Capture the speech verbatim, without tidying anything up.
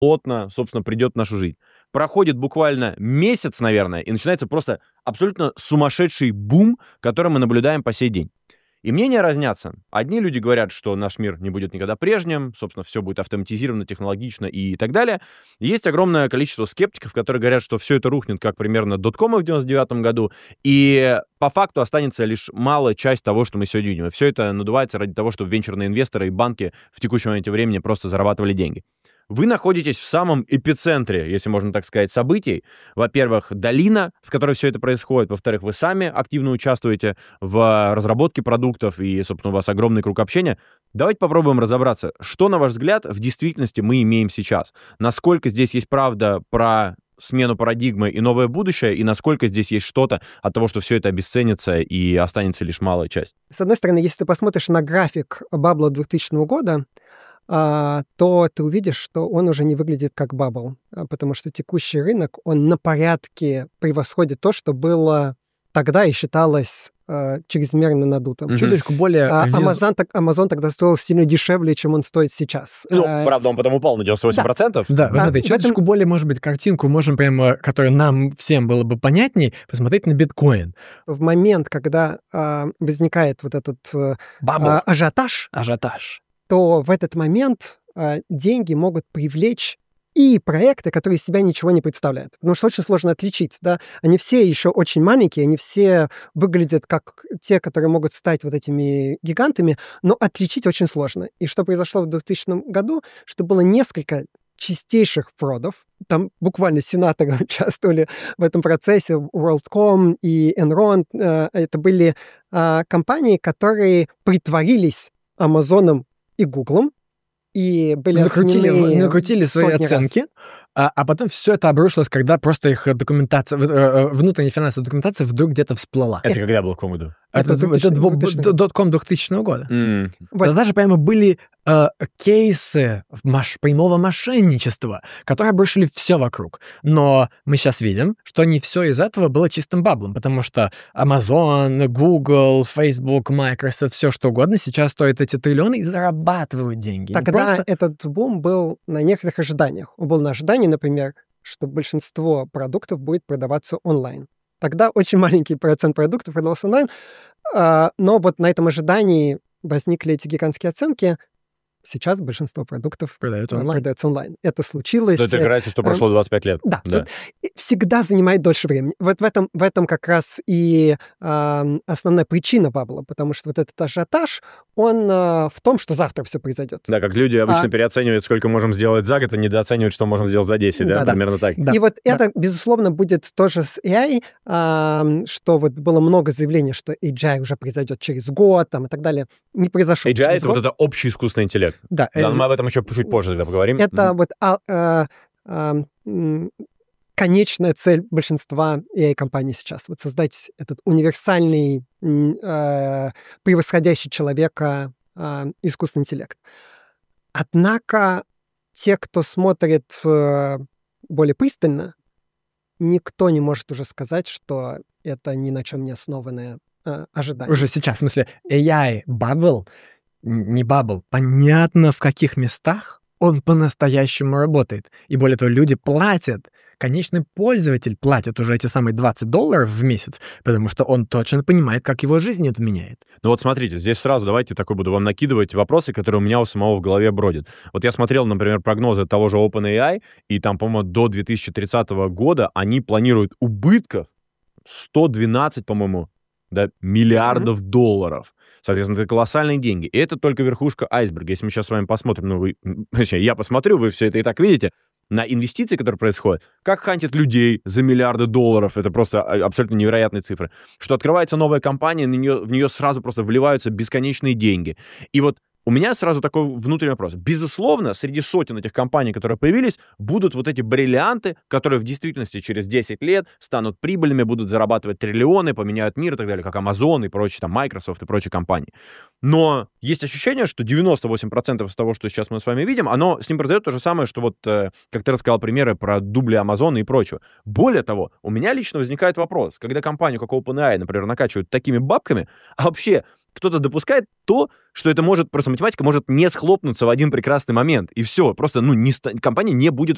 плотно, собственно, придет в нашу жизнь. Проходит буквально месяц, наверное, и начинается просто абсолютно сумасшедший бум, который мы наблюдаем по сей день. И мнения разнятся. Одни люди говорят, что наш мир не будет никогда прежним, собственно, все будет автоматизировано, технологично и так далее. Есть огромное количество скептиков, которые говорят, что все это рухнет, как примерно доткомы в девяносто девятом году, и по факту останется лишь малая часть того, что мы сегодня видим. И все это надувается ради того, чтобы венчурные инвесторы и банки в текущем моменте времени просто зарабатывали деньги. Вы находитесь в самом эпицентре, если можно так сказать, событий. Во-первых, долина, в которой все это происходит. Во-вторых, вы сами активно участвуете в разработке продуктов, и, собственно, у вас огромный круг общения. Давайте попробуем разобраться, что, на ваш взгляд, в действительности мы имеем сейчас. Насколько здесь есть правда про смену парадигмы и новое будущее, и насколько здесь есть что-то от того, что все это обесценится и останется лишь малая часть. С одной стороны, если ты посмотришь на график бабла двухтысячного года, Uh, то ты увидишь, что он уже не выглядит как бабл, uh, потому что текущий рынок, он на порядке превосходит то, что было тогда и считалось uh, чрезмерно надутым. Mm-hmm. Чуточку более... Uh, Amazon, так, Amazon тогда стоил сильно дешевле, чем он стоит сейчас. Ну, uh, правда, он потом упал на девяносто восемь процентов. Да, да, вот а, это, чуточку этом... более, может быть, картинку можем прямо, которая нам всем было бы понятней, посмотреть на биткоин. В момент, когда uh, возникает вот этот uh, uh, ажиотаж, ажиотаж, то в этот момент э, деньги могут привлечь и проекты, которые из себя ничего не представляют. Потому что очень сложно отличить, да. Они все еще очень маленькие, они все выглядят как те, которые могут стать вот этими гигантами, но отличить очень сложно. И что произошло в двухтысячном году, что было несколько чистейших фродов. Там буквально сенаторы участвовали в этом процессе, WorldCom и Enron. Э, это были э, компании, которые притворились Амазоном и Гуглом, и были накрутили, накрутили свои оценки, раз. а, а потом все это обрушилось, когда просто их документация, внутренняя финансовая документация вдруг где-то всплыла. Это когда было, в каком году? Это, это, это дотком двухтысячного года. Mm. Вот. Тогда же прямо были э, кейсы маш, прямого мошенничества, которые обрушили все вокруг. Но мы сейчас видим, что не все из этого было чистым баблом, потому что Amazon, Google, Facebook, Microsoft, все что угодно сейчас стоят эти триллионы и зарабатывают деньги. Тогда просто... этот бум был на некоторых ожиданиях. Он был на ожидании, например, что большинство продуктов будет продаваться онлайн. Тогда очень маленький процент продуктов продавался онлайн, но вот на этом ожидании возникли эти гигантские оценки. Сейчас большинство продуктов продается онлайн. продается онлайн. Это случилось... Что это играется, что прошло двадцать пять лет. Да. да. Всегда занимает дольше времени. Вот в этом, в этом как раз и э, основная причина бабла, потому что вот этот ажиотаж, он э, в том, что завтра все произойдет. Да, как люди обычно а... переоценивают, сколько можем сделать за год, и недооценивают, что можем сделать за десять, да? да Примерно да. так. Да. И вот да. это, безусловно, будет тоже с эй ай, э, что вот было много заявлений, что эй джи ай уже произойдет через год, там, и так далее. Не произошло. эй джи ай — это год. Вот это общий искусственный интеллект. Да. Да, но мы об этом еще чуть позже тогда поговорим. Это mm-hmm. вот а, а, а, конечная цель большинства эй ай-компаний сейчас. Вот создать этот универсальный, а, превосходящий человека а, искусственный интеллект. Однако те, кто смотрит а, более пристально, никто не может уже сказать, что это ни на чем не основанное а, ожидание. Уже сейчас, в смысле, эй ай-бабл, не бабл, понятно, в каких местах он по-настоящему работает. И более того, люди платят, конечный пользователь платит уже эти самые двадцать долларов в месяц, потому что он точно понимает, как его жизнь это меняет. Ну вот смотрите, здесь сразу давайте такой буду вам накидывать вопросы, которые у меня у самого в голове бродят. Вот я смотрел, например, прогнозы того же OpenAI, и там, по-моему, до две тысячи тридцатого года они планируют убытков сто двенадцать, по-моему, да, миллиардов mm-hmm. долларов. Соответственно, это колоссальные деньги. И это только верхушка айсберга. Если мы сейчас с вами посмотрим, ну, вы, точнее, я посмотрю, вы все это и так видите, на инвестиции, которые происходят, как хантят людей за миллиарды долларов, это просто абсолютно невероятные цифры, что открывается новая компания, на нее, в нее сразу просто вливаются бесконечные деньги. И вот у меня сразу такой внутренний вопрос. Безусловно, среди сотен этих компаний, которые появились, будут вот эти бриллианты, которые в действительности через десять лет станут прибыльными, будут зарабатывать триллионы, поменяют мир и так далее, как Amazon и прочие, там, Microsoft и прочие компании. Но есть ощущение, что девяносто восемь процентов из того, что сейчас мы с вами видим, оно с ним произойдет то же самое, что вот, как ты рассказал примеры про дубли Amazon и прочего. Более того, у меня лично возникает вопрос, когда компанию, как OpenAI, например, накачивают такими бабками, а вообще кто-то допускает то, что это может, просто математика может не схлопнуться в один прекрасный момент, и все, просто, ну, не, компания не будет